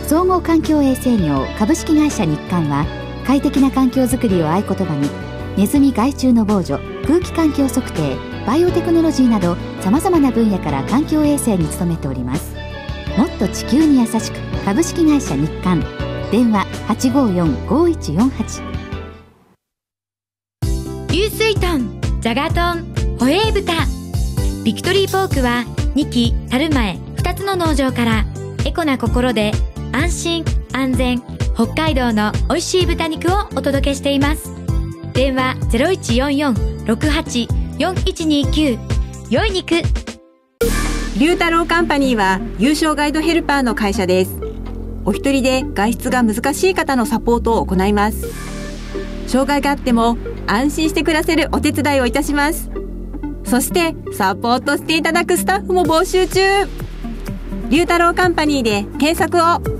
総合環境衛生業株式会社日刊は、快適な環境づくりを合言葉にネズミ害虫の防除、空気環境測定、バイオテクノロジーなどさまざまな分野から環境衛生に努めております。もっと地球に優しく、株式会社日刊。電話 854-5148。 流水豚、じゃが豚、ホエー豚、ビクトリーポークは2期樽前2つの農場からエコな心で安心安全北海道の美味しい豚肉をお届けしています。電話 0144-68-4129。良い肉。 龍太郎カンパニーは有償ガイドヘルパーの会社です。お一人で外出が難しい方のサポートを行います。障害があっても安心して暮らせるお手伝いをいたします。そしてサポートしていただくスタッフも募集中。龍太郎カンパニーで検索を。